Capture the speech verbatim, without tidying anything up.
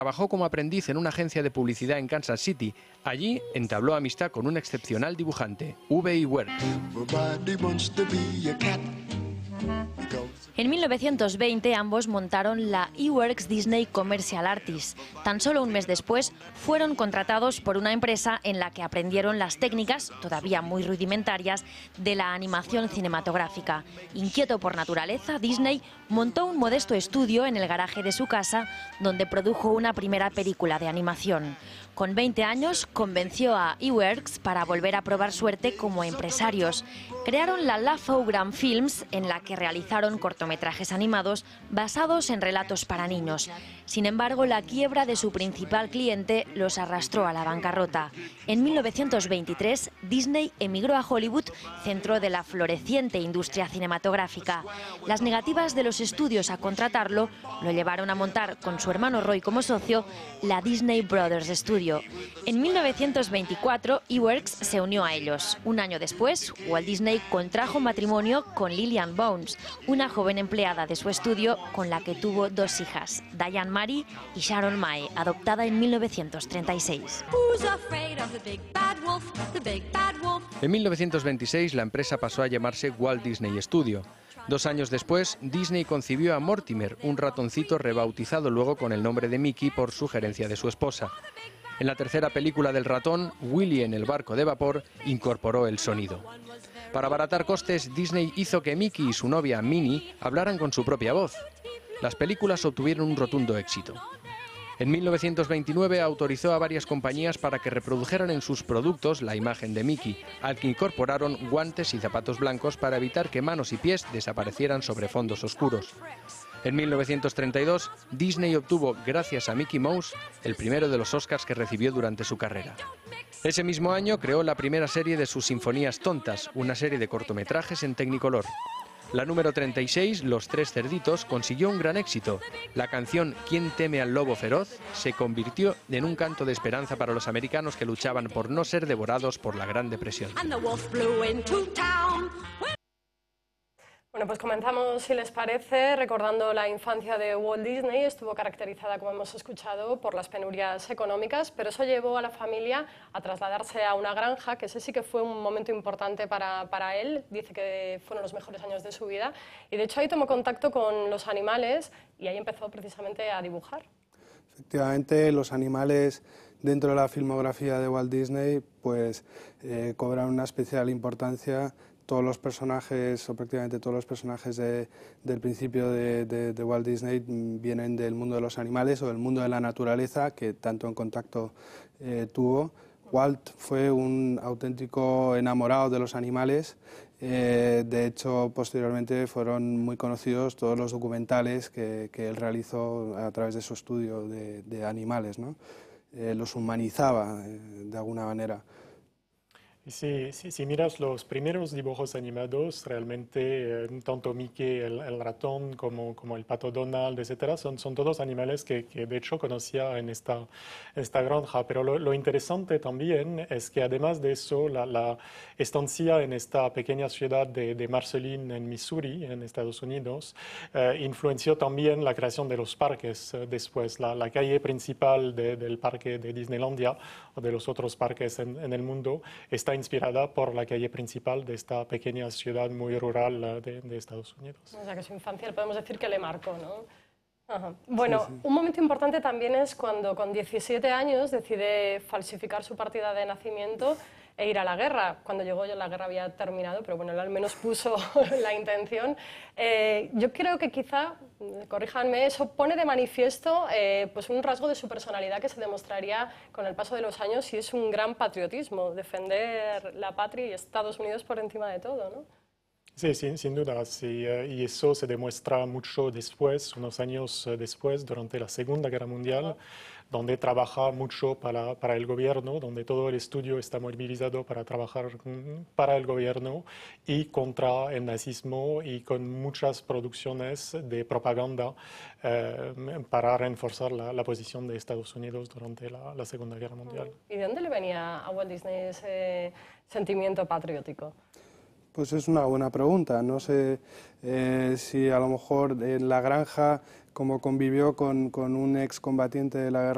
Trabajó como aprendiz en una agencia de publicidad en Kansas City. Allí entabló amistad con un excepcional dibujante, V E Works. En mil novecientos veinte ambos montaron la Iwerks Disney Commercial Artists. Tan solo un mes después fueron contratados por una empresa en la que aprendieron las técnicas, todavía muy rudimentarias, de la animación cinematográfica. Inquieto por naturaleza, Disney montó un modesto estudio en el garaje de su casa donde produjo una primera película de animación. Con veinte años convenció a Iwerks para volver a probar suerte como empresarios. Crearon la Laugh-O-Gram Films, en la que realizaron cortometrajes animados basados en relatos para niños. Sin embargo, la quiebra de su principal cliente los arrastró a la bancarrota. En mil novecientos veintitrés, Disney emigró a Hollywood, centro de la floreciente industria cinematográfica. Las negativas de los estudios a contratarlo lo llevaron a montar, con su hermano Roy como socio, la Disney Brothers Studio. En mil novecientos veinticuatro, Iwerks se unió a ellos. Un año después, Walt Disney contrajo matrimonio con Lillian Bones, una joven empleada de su estudio con la que tuvo dos hijas, Diane Mary y Sharon Mae, adoptada en mil novecientos treinta y seis. En mil novecientos veintiséis la empresa pasó a llamarse Walt Disney Studio. Dos años después, Disney concibió a Mortimer, un ratoncito rebautizado luego con el nombre de Mickey por sugerencia de su esposa. En la tercera película del ratón, Willy en el barco de vapor, incorporó el sonido. Para abaratar costes, Disney hizo que Mickey y su novia Minnie hablaran con su propia voz. Las películas obtuvieron un rotundo éxito. En mil novecientos veintinueve autorizó a varias compañías para que reprodujeran en sus productos la imagen de Mickey, al que incorporaron guantes y zapatos blancos para evitar que manos y pies desaparecieran sobre fondos oscuros. En mil novecientos treinta y dos, Disney obtuvo, gracias a Mickey Mouse, el primero de los Oscars que recibió durante su carrera. Ese mismo año creó la primera serie de sus Sinfonías Tontas, una serie de cortometrajes en Technicolor. La número treinta y seis, Los Tres Cerditos, consiguió un gran éxito. La canción ¿Quién teme al lobo feroz? Se convirtió en un canto de esperanza para los americanos que luchaban por no ser devorados por la Gran Depresión. Bueno, pues comenzamos, si les parece, recordando la infancia de Walt Disney. Estuvo caracterizada, como hemos escuchado, por las penurias económicas, pero eso llevó a la familia a trasladarse a una granja, que ese sí que fue un momento importante para, para él. Dice que fueron los mejores años de su vida. Y de hecho ahí tomó contacto con los animales y ahí empezó precisamente a dibujar. Efectivamente, los animales dentro de la filmografía de Walt Disney pues eh, cobran una especial importancia. Todos los personajes, o prácticamente todos los personajes de, del principio de, de, de Walt Disney vienen del mundo de los animales o del mundo de la naturaleza, que tanto en contacto eh, tuvo. Walt fue un auténtico enamorado de los animales. Eh, de hecho, posteriormente fueron muy conocidos todos los documentales que, que él realizó a través de su estudio de, de animales, ¿no? Eh, los humanizaba eh, de alguna manera. Si, si, si miras los primeros dibujos animados, realmente eh, tanto Mickey, el, el ratón, como, como el pato Donald, etcétera, son, son todos animales que, que de hecho conocía en esta, esta granja. Pero lo, lo interesante también es que además de eso, la, la estancia en esta pequeña ciudad de, de Marceline, en Missouri, en Estados Unidos, eh, influenció también la creación de los parques eh, después. La, la calle principal de, del parque de Disneylandia o de los otros parques en, en el mundo está inspirada por la calle principal de esta pequeña ciudad muy rural de, de Estados Unidos. O sea que su infancia podemos decir que le marcó, ¿no? Ajá. Bueno, sí, sí. Un momento importante también es cuando con diecisiete años decide falsificar su partida de nacimiento e ir a la guerra. Cuando llegó ya la guerra había terminado, pero bueno, él al menos puso la intención. Eh, yo creo que quizá, corríjanme, eso pone de manifiesto eh, pues un rasgo de su personalidad que se demostraría con el paso de los años y es un gran patriotismo, defender la patria y Estados Unidos por encima de todo, ¿no? Sí, sí, sin duda, sí, y eso se demuestra mucho después, unos años después, durante la Segunda Guerra Mundial, uh-huh. donde trabaja mucho para, para el gobierno, donde todo el estudio está movilizado para trabajar para el gobierno y contra el nazismo y con muchas producciones de propaganda eh, para reforzar la, la posición de Estados Unidos durante la, la Segunda Guerra Mundial. ¿Y de dónde le venía a Walt Disney ese sentimiento patriótico? Pues es una buena pregunta. No sé eh, si a lo mejor en la granja, como convivió con, con un excombatiente de la guerra